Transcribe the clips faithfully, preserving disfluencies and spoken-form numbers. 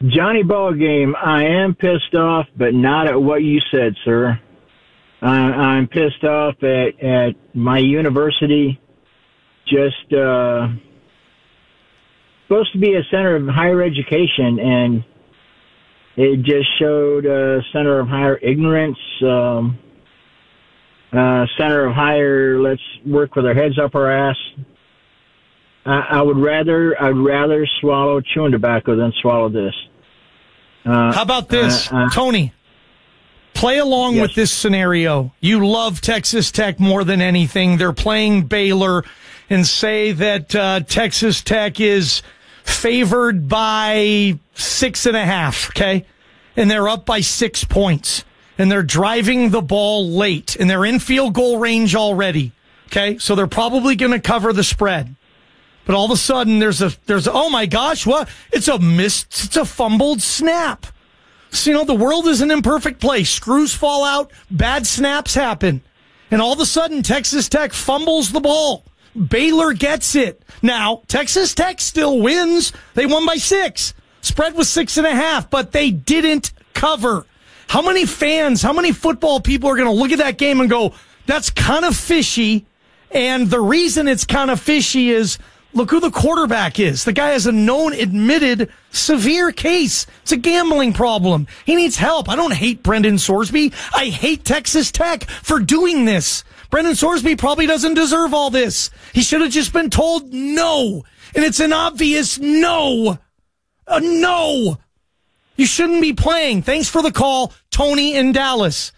Johnny Ballgame, I am pissed off, but not at what you said, sir. I, I'm pissed off at, at my university just uh, supposed to be a center of higher education, and it just showed a center of higher ignorance, um, uh, center of higher let's work with our heads up our ass. I, I would rather I'd rather swallow chewing tobacco than swallow this. Uh, How about this, uh, uh, Tony? Play along yes. with this scenario. You love Texas Tech more than anything. They're playing Baylor, and say that uh, Texas Tech is favored by six and a half, okay? And they're up by six points. And they're driving the ball late. And they're in field goal range already, okay? So they're probably going to cover the spread. But all of a sudden, there's a, there's a, oh my gosh, what? It's a missed, it's a fumbled snap. So, you know, the world is an imperfect place. Screws fall out, bad snaps happen. And all of a sudden, Texas Tech fumbles the ball. Baylor gets it. Now, Texas Tech still wins. They won by six. Spread was six and a half, but they didn't cover. How many fans, how many football people are going to look at that game and go, that's kind of fishy? And the reason it's kind of fishy is, look who the quarterback is. The guy has a known, admitted, severe case. It's a gambling problem. He needs help. I don't hate Brendan Sorsby. I hate Texas Tech for doing this. Brendan Sorsby probably doesn't deserve all this. He should have just been told no. And it's an obvious no. A no. You shouldn't be playing. Thanks for the call, Tony in Dallas.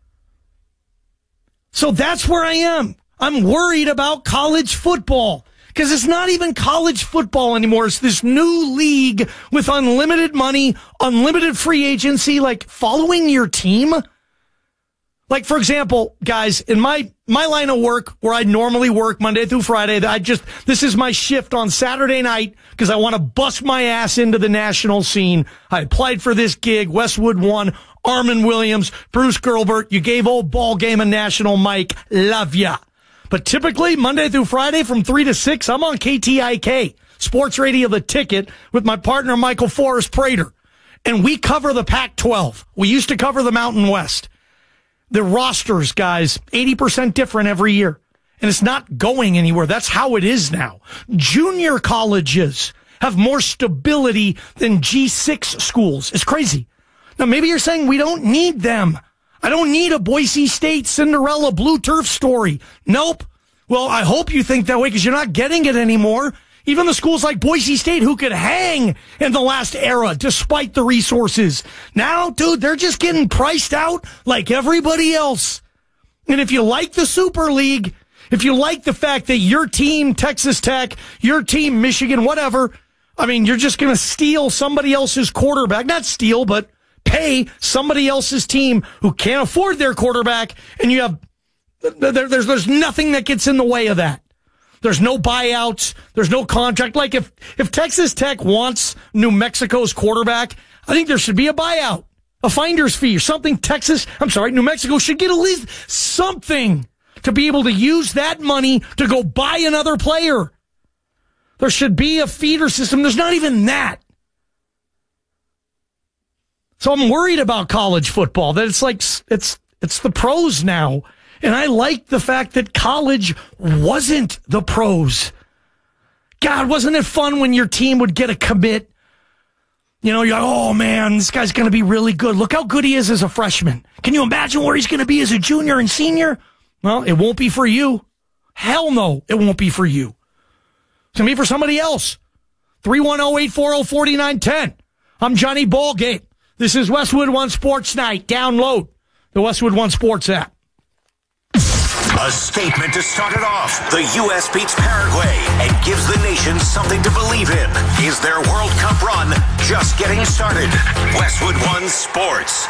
So that's where I am. I'm worried about college football. Because it's not even college football anymore. It's this new league with unlimited money, unlimited free agency, like following your team. Like, for example, guys, in my, my line of work where I normally work Monday through Friday, I just, this is my shift on Saturday night because I want to bust my ass into the national scene. I applied for this gig. Westwood won. Armin Williams, Bruce Gilbert. You gave old ball game a national mic. Love ya. But typically, Monday through Friday from three to six, I'm on K T I K, Sports Radio The Ticket, with my partner Michael Forrest Prater. And we cover the Pac twelve. We used to cover the Mountain West. The rosters, guys, eighty percent different every year. And it's not going anywhere. That's how it is now. Junior colleges have more stability than G six schools. It's crazy. Now, maybe you're saying we don't need them. I don't need a Boise State Cinderella blue turf story. Nope. Well, I hope you think that way because you're not getting it anymore. Even the schools like Boise State who could hang in the last era despite the resources. Now, dude, they're just getting priced out like everybody else. And if you like the Super League, if you like the fact that your team, Texas Tech, your team, Michigan, whatever, I mean, you're just going to steal somebody else's quarterback. Not steal, but pay somebody else's team who can't afford their quarterback, and you have there, there's there's nothing that gets in the way of that. There's no buyouts. There's no contract. Like if if Texas Tech wants New Mexico's quarterback, I think there should be a buyout, a finder's fee, or something. Texas, I'm sorry, New Mexico should get at least something to be able to use that money to go buy another player. There should be a feeder system. There's not even that. So I'm worried about college football, that it's like, it's, it's the pros now. And I like the fact that college wasn't the pros. God, wasn't it fun when your team would get a commit? You know, you're like, oh man, this guy's going to be really good. Look how good he is as a freshman. Can you imagine where he's going to be as a junior and senior? Well, it won't be for you. Hell no, it won't be for you. It's going to be for somebody else. three one zero, eight four zero, four nine one zero. I'm Johnny Ballgame. This is Westwood One Sports Night. Download the Westwood One Sports app. A statement to start it off. The U S beats Paraguay and gives the nation something to believe in. Is their World Cup run just getting started? Westwood One Sports.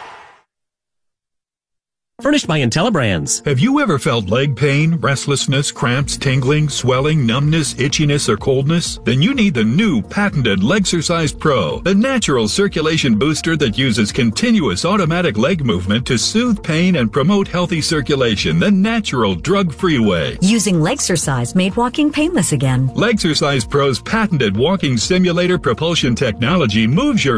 Furnished by IntelliBrands. Have you ever felt leg pain, restlessness, cramps, tingling, swelling, numbness, itchiness, or coldness? Then you need the new patented Legsercise Pro, the natural circulation booster that uses continuous automatic leg movement to soothe pain and promote healthy circulation the natural drug-free way. Using Legsercise made walking painless again. Legsercise Pro's patented walking simulator propulsion technology moves your